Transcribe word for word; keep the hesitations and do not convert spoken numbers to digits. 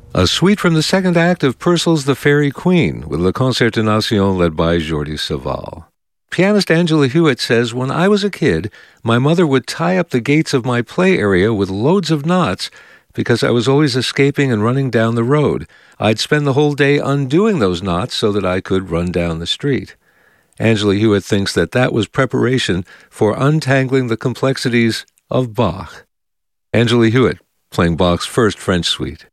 A suite from the second act of Purcell's The Fairy Queen with Le Concertation led by Jordi Savall. Pianist Angela Hewitt says, "When I was a kid, my mother would tie up the gates of my play area with loads of knots because I was always escaping and running down the road. I'd spend the whole day undoing those knots so that I could run down the street." Angela Hewitt thinks that that was preparation for untangling the complexities of Bach. Angela Hewitt, playing Bach's first French suite.